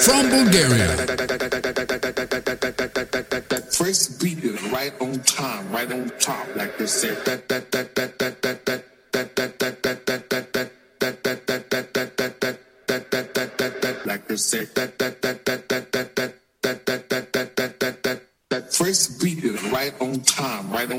from Bulgaria. That first beat is right on time, right on top, like they said. Like they said. That first beat is right on time, right on